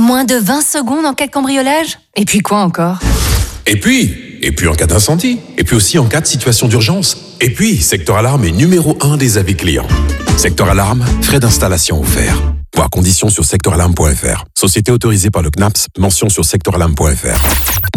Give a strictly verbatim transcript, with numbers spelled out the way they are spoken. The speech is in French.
Moins de vingt secondes en cas de cambriolage? Et puis quoi encore? Et puis, et puis en cas d'incendie, et puis aussi en cas de situation d'urgence. Et puis, Secteur Alarme est numéro un des avis clients. Secteur Alarme, frais d'installation offerts. Voir conditions sur secteur alarme point f r. Société autorisée par le C N A P S, mention sur secteur alarme point f r.